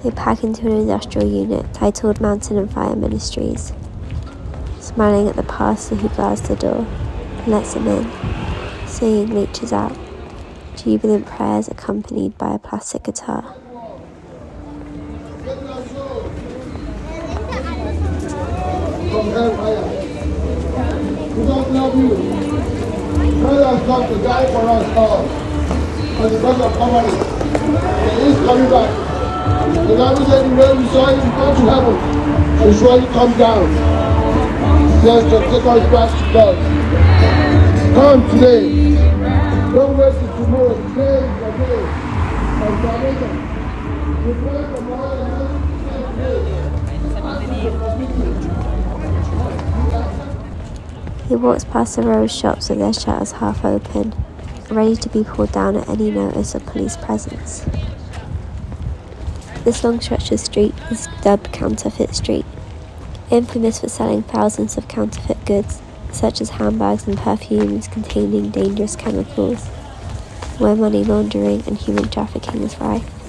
They pack into an industrial unit titled Mountain and Fire Ministries, smiling at the pastor who guards the door and lets them in, singing reaches out, jubilant prayers accompanied by a plastic guitar. From hellfire. We don't love you. God has come to die for us all. But because of poverty, He is coming back. The Bible said the way we saw Him go to heaven, He will surely come down. Just to take us back to God. Come today. Don't wait till tomorrow. Today is the day of salvation. We pray from all the He walks past the row of shops with their shutters half open, ready to be pulled down at any notice of police presence. This long stretch of street is dubbed Counterfeit Street, infamous for selling thousands of counterfeit goods, such as handbags and perfumes containing dangerous chemicals, where money laundering and human trafficking is rife.